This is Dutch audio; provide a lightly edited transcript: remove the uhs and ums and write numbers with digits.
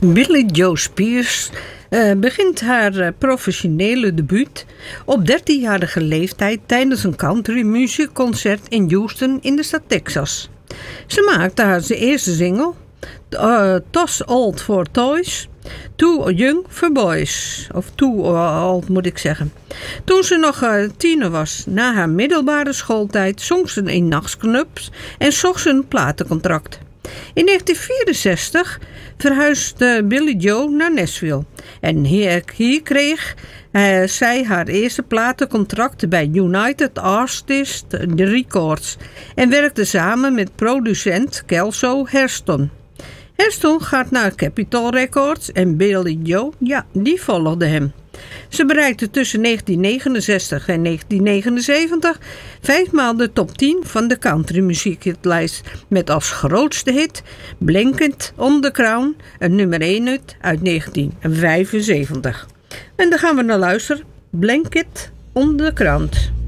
Billie Joe Spears begint haar professionele debuut op 13-jarige leeftijd tijdens een country muziekconcert in Houston in de staat Texas. Ze maakte haar eerste single, Too Old for Toys, Too Young for Boys. Of Too Old moet ik zeggen. Toen ze nog tiener was, na haar middelbare schooltijd, zong ze in nachtclubs en zocht ze een platencontract. In 1964 verhuisde Billie Joe naar Nashville en hier kreeg zij haar eerste platencontract bij United Artists Records en werkte samen met producent Kelso Hairston. Hairston gaat naar Capitol Records en Billie Joe, die volgde hem. Ze bereikte tussen 1969 en 1979 vijfmaal de top 10 van de countrymuzieklijst met als grootste hit Blanket on the Crown, een nummer 1 hit uit 1975. En daar gaan we naar luisteren, Blanket on the Crown.